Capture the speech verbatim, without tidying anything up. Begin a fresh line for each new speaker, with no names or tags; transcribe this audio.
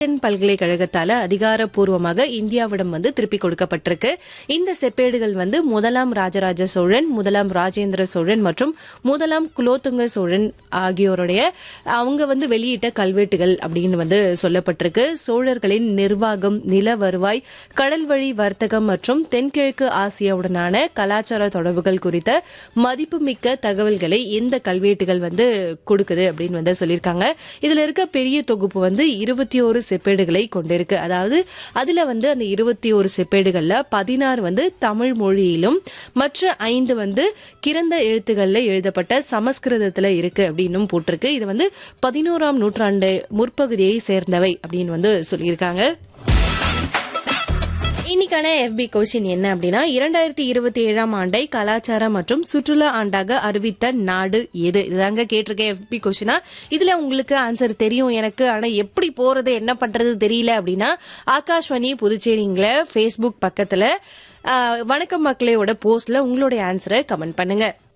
பல்கலைக்கழகத்தால அதிகாரப்பூர்வமாக இந்தியாவிடம் வந்து திருப்பி கொடுக்கப்பட்டிருக்கு. இந்த செப்பேடுகள் வந்து முதலாம் ராஜராஜ சோழன், முதலாம் ராஜேந்திர சோழன் மற்றும் முதலாம் குலோத்துங்க சோழன் ஆகியோருடைய அவங்க வந்து வெளியிட்ட கல்வெட்டுகள் அப்படின்னு வந்து சொல்லப்பட்டிருக்கு. சோழர்களின் நிர்வாகம், நில வருவாய், கடல் வழி வர்த்தகம் மற்றும் தென்கிழக்கு ஆசியாவுடனான கலாச்சார தொடர்புகள் குறித்த மதிப்புமிக்க தகவல்களை இந்த கல்வெட்டுகள் வந்து கொடுக்குது அப்படின்னு வந்து சொல்லியிருக்காங்க. இதுல இருக்க பெரிய தொகுப்பு வந்து இருபத்தி ஒரு செப்பேடுகளை கொண்டிருக்கு. அதாவது அதுல வந்து அந்த இருபத்தி ஒரு செப்பேடுகள்ல பதினாறு வந்து தமிழ் மொழியிலும் மற்ற ஐந்து வந்து கிரந்த எழுத்துக்கள்ல எழுதப்பட்ட சமஸ்கிருதத்துல இருக்கு அப்படின்னு போட்டிருக்கு. இது வந்து பதினோராம் நூற்றாண்டு முற்பகுதியை சேர்ந்தவை அப்படின்னு வந்து சொல்லியிருக்காங்க. இன்னைக்கான எஃபி கொஸ்டின் என்ன அப்படின்னா, இரண்டாயிரத்தி இருபத்தி ஏழாம் ஆண்டை கலாச்சார மற்றும் சுற்றுலா ஆண்டாக அறிவித்த நாடு எது? இதுதாங்க கேட்டிருக்கேன் எஃபி கொஸ்டினா. இதுல உங்களுக்கு ஆன்சர் தெரியும் எனக்கு, ஆனா எப்படி போறது என்ன பண்றது தெரியல அப்படின்னா, ஆகாஷ்வாணி புதுச்சேரிங்கள ஃபேஸ்புக் பக்கத்துல வணக்கம் மக்களையோட போஸ்ட்ல உங்களுடைய ஆன்சரை கமெண்ட் பண்ணுங்க.